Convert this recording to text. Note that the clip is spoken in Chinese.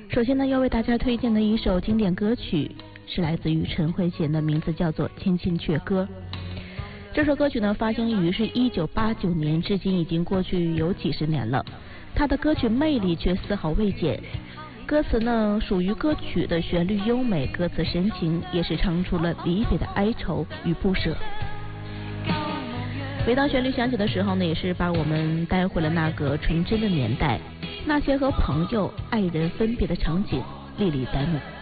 首先呢，要为大家推荐的一首经典歌曲是来自于陈慧娴的，名字叫做《千千阙歌》。这首歌曲呢，发行于是1989年，至今已经过去有几十年了。它的歌曲魅力却丝毫未减。歌词呢，属于歌曲的旋律优美，歌词深情，也是唱出了离别的哀愁与不舍。每当旋律响起的时候呢，也是把我们带回了那个纯真的年代，那些和朋友、爱人分别的场景历历在目。